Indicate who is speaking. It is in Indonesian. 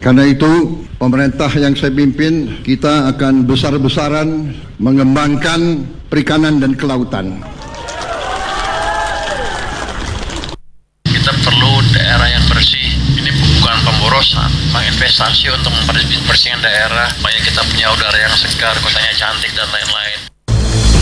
Speaker 1: Karena itu, pemerintah yang saya pimpin, kita akan besar-besaran mengembangkan perikanan dan kelautan.
Speaker 2: Kita perlu daerah yang bersih. Ini bukan pemborosan, menginvestasi untuk membersihkan daerah. Makanya kita punya udara yang segar, kotanya cantik dan lain-lain.